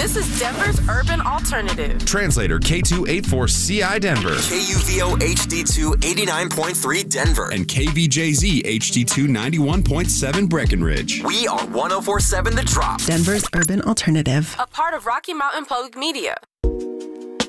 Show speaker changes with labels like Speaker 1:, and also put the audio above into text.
Speaker 1: This is Denver's Urban Alternative.
Speaker 2: Translator K284CI Denver.
Speaker 3: KUVO HD2 89.3 Denver.
Speaker 2: And KVJZ HD2 91.7 Breckenridge.
Speaker 3: We are 1047 The Drop.
Speaker 4: Denver's Urban Alternative.
Speaker 1: A part of Rocky Mountain Public Media.